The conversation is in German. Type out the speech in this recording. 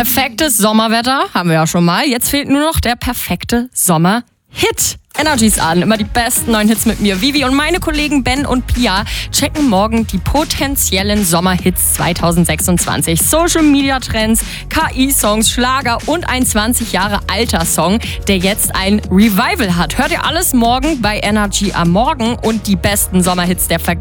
Perfektes Sommerwetter haben wir ja schon mal. Jetzt fehlt nur noch der perfekte Sommerhit. Energy's an, immer die besten neuen Hits mit mir. Vivi und meine Kollegen Ben und Pia checken morgen die potenziellen Sommerhits 2026. Social Media Trends, KI-Songs, Schlager und ein 20 Jahre alter Song, der jetzt ein Revival hat. Hört ihr alles morgen bei Energy am Morgen und die besten Sommerhits der